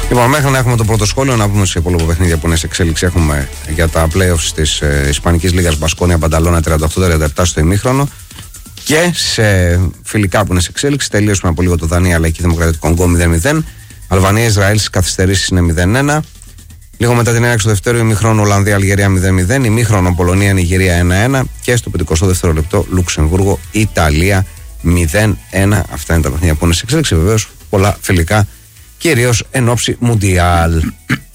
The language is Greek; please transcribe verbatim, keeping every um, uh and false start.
Λοιπόν, μέχρι να έχουμε το πρώτο σχόλιο, να πούμε σε υπόλοιπα παιχνίδια που είναι σε εξέλιξη. Έχουμε για τα playoffs της ε, Ισπανικής Λίγας Μπασκόνια Μπανταλώνα τριάντα οκτώ τριάντα επτά στο ημίχρονο. Και σε φιλικά που είναι σε εξέλιξη, τελείωσαμε από λίγο το Δανία Λαϊκή Δημοκρατία Κονγκό μηδέν μηδέν. Αλβανία Ισραήλ στις καθυστερήσεις είναι μηδέν ένα. Λίγο μετά την έναρξη του δεύτερου ημίχρονου Ολλανδία Αλγερία μηδέν μηδέν. Ημίχρονο Πολωνία Νιγηρία ένα ένα. Και στο πενηκοστό δεύτερο λεπτό Λουξεμβούργο Ιταλία μηδέν ένα. Αυτά είναι τα παιχνίδια που είναι σε εξέλιξη. Βεβαίως πολλά φιλικά, κυρίως εν ώψη Μουντιάλ.